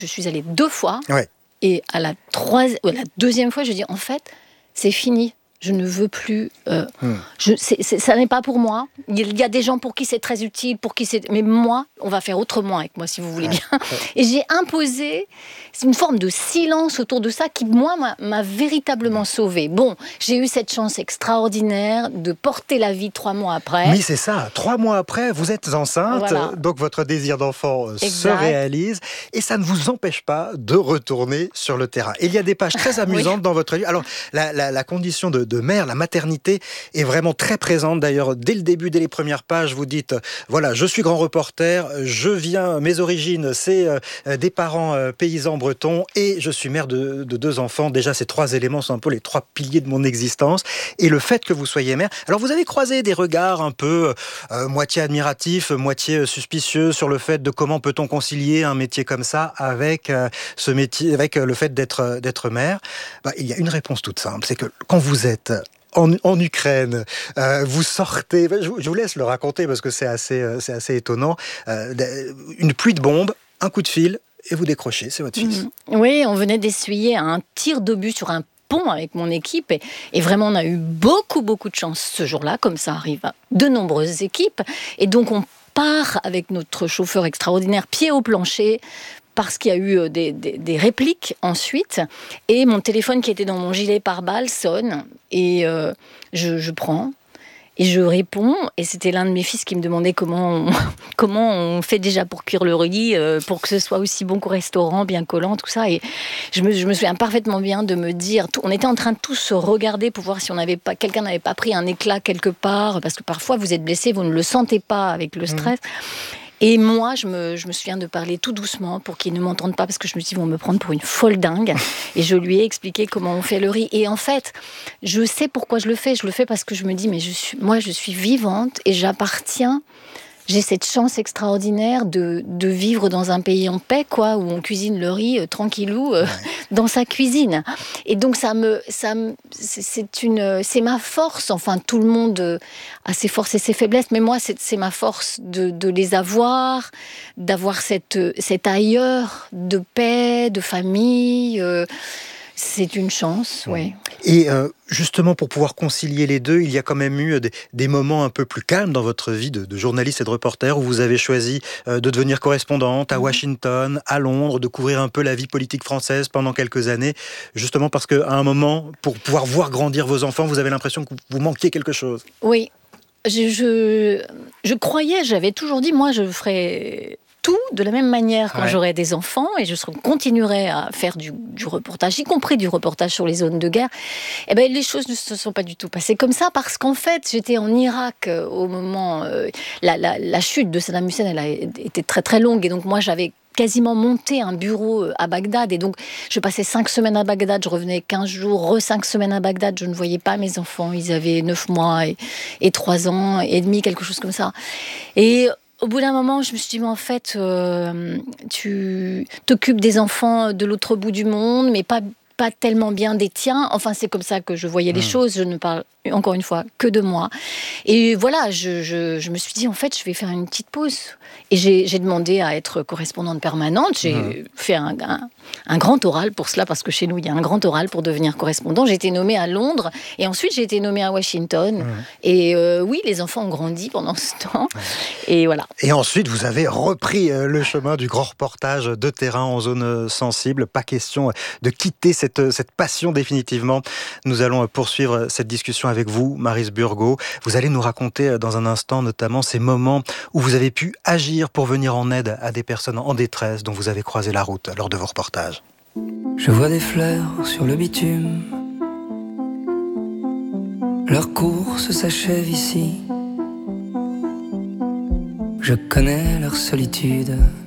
Je suis allée 2 fois. Ouais. Et à la 2e fois, je dis, en fait, c'est fini. Je ne veux plus. Ça n'est pas pour moi. Il y a des gens pour qui c'est très utile, mais moi, on va faire autrement avec moi, si vous voulez bien. Et j'ai imposé une forme de silence autour de ça qui, moi, m'a véritablement sauvée. Bon, j'ai eu cette chance extraordinaire de porter la vie 3 mois après. Mais c'est ça, 3 mois après, vous êtes enceinte, voilà. Donc votre désir d'enfant se réalise, et ça ne vous empêche pas de retourner sur le terrain. Et il y a des pages très amusantes dans votre livre. Alors, la condition de mère, la maternité, est vraiment très présente. D'ailleurs, dès le début, dès les premières pages, vous dites, voilà, je suis grand reporter, mes origines, c'est des parents paysans bretons, et je suis mère de 2 enfants. Déjà, ces 3 éléments sont un peu les 3 piliers de mon existence. Et le fait que vous soyez mère... Alors, vous avez croisé des regards un peu moitié admiratifs, moitié suspicieux sur le fait de comment peut-on concilier un métier comme ça avec ce métier, avec le fait d'être mère. Il y a une réponse toute simple, c'est que quand vous êtes en Ukraine, vous sortez, je vous laisse le raconter parce que c'est assez étonnant, une pluie de bombes, un coup de fil, et vous décrochez, c'est votre fils. Oui, on venait d'essuyer un tir d'obus sur un pont avec mon équipe, et vraiment on a eu beaucoup de chance ce jour-là, comme ça arrive à de nombreuses équipes, et donc on part avec notre chauffeur extraordinaire, pied au plancher, parce qu'il y a eu des répliques ensuite, et mon téléphone qui était dans mon gilet pare-balles sonne, et je prends, et je réponds, et c'était l'un de mes fils qui me demandait comment on fait déjà pour cuire le riz, pour que ce soit aussi bon qu'au restaurant, bien collant, tout ça, et je me souviens parfaitement bien de me dire, on était en train de tous se regarder pour voir si quelqu'un n'avait pas pris un éclat quelque part, parce que parfois vous êtes blessé, vous ne le sentez pas avec le stress. Et moi, je me souviens de parler tout doucement pour qu'ils ne m'entendent pas, parce que je me suis dit, ils vont me prendre pour une folle dingue. Et je lui ai expliqué comment on fait le riz. Et en fait, je sais pourquoi je le fais. Je le fais parce que je me dis, mais je suis vivante et j'appartiens. J'ai cette chance extraordinaire de vivre dans un pays en paix, quoi, où on cuisine le riz tranquillou dans sa cuisine. Et donc c'est ma force. Enfin, tout le monde a ses forces et ses faiblesses, mais moi, c'est ma force de les avoir, d'avoir cet ailleurs de paix, de famille. C'est une chance, oui. Et justement, pour pouvoir concilier les deux, il y a quand même eu des moments un peu plus calmes dans votre vie de journaliste et de reporter, où vous avez choisi de devenir correspondante à Washington, à Londres, de couvrir un peu la vie politique française pendant quelques années, justement parce qu'à un moment, pour pouvoir voir grandir vos enfants, vous avez l'impression que vous manquiez quelque chose. Oui, je croyais, j'avais toujours dit, moi je ferais tout de la même manière quand j'aurai des enfants, et je continuerai à faire du reportage, y compris du reportage sur les zones de guerre. Eh ben, les choses ne se sont pas du tout passées comme ça, parce qu'en fait, j'étais en Irak au moment... la chute de Saddam Hussein, elle a été très très longue, et donc moi j'avais quasiment monté un bureau à Bagdad, et donc je passais 5 semaines à Bagdad, je revenais 15 jours, 5 semaines à Bagdad, je ne voyais pas mes enfants, ils avaient 9 mois et 3 ans et demi, quelque chose comme ça. Et au bout d'un moment, je me suis dit, mais en fait, tu t'occupes des enfants de l'autre bout du monde, mais pas tellement bien des tiens. Enfin, c'est comme ça que je voyais les choses. Je ne parle, encore une fois, que de moi. Et voilà, je me suis dit, en fait, je vais faire une petite pause. Et j'ai demandé à être correspondante permanente. J'ai fait un grand oral pour cela, parce que chez nous, il y a un grand oral pour devenir correspondant. J'ai été nommée à Londres, et ensuite, j'ai été nommée à Washington. Et oui, les enfants ont grandi pendant ce temps. Et voilà. Et ensuite, vous avez repris le chemin du grand reportage de terrain en zone sensible. Pas question de quitter cette passion définitivement. Nous allons poursuivre cette discussion avec vous, Maryse Burgot. Vous allez nous raconter dans un instant notamment ces moments où vous avez pu agir pour venir en aide à des personnes en détresse dont vous avez croisé la route lors de vos reportages. Je vois des fleurs sur le bitume. Leur course s'achève ici. Je connais leur solitude.